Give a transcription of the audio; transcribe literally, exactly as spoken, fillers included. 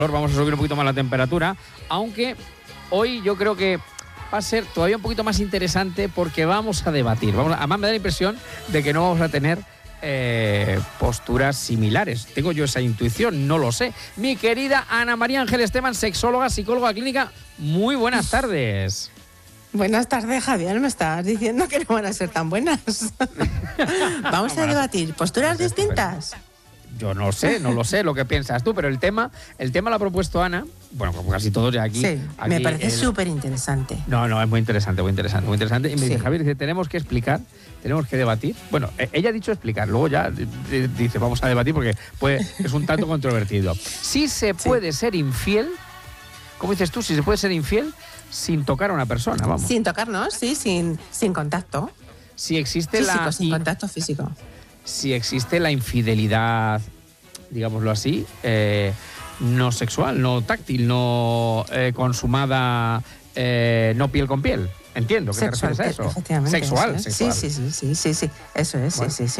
Vamos a subir un poquito más la temperatura, aunque hoy yo creo que va a ser todavía un poquito más interesante porque vamos a debatir. Vamos a, además me da la impresión de que no vamos a tener eh, posturas similares. Tengo yo esa intuición, no lo sé. Mi querida Ana María Ángel Esteban, sexóloga, psicóloga clínica, muy buenas tardes. Buenas tardes, Javier. Me estás diciendo que no van a ser tan buenas. Vamos a debatir posturas distintas. Yo no sé, no lo sé lo que piensas tú, pero el tema, el tema lo ha propuesto Ana, bueno, como casi todos ya aquí. Sí, aquí me parece el... súper interesante. No, no, es muy interesante, muy interesante, muy interesante. Y me dice, Sí. Javier, dice, tenemos que explicar, tenemos que debatir. Bueno, ella ha dicho explicar, luego ya dice, vamos a debatir porque pues, es un tanto controvertido. Si se puede sí. ser infiel, ¿cómo dices tú? Si se puede ser infiel sin tocar a una persona, vamos. Sin tocarnos, sí, sin, sin contacto. Si existe físico, la... sin contacto físico. Si existe la infidelidad, digámoslo así, eh, no sexual, no táctil, no eh, consumada, eh, no piel con piel. Entiendo que sexual, te refieres a eso. Efectivamente. Sexual, eso es. sexual. Sí, sí, sí, sí, sí, sí. Eso es, bueno. sí, sí, sí.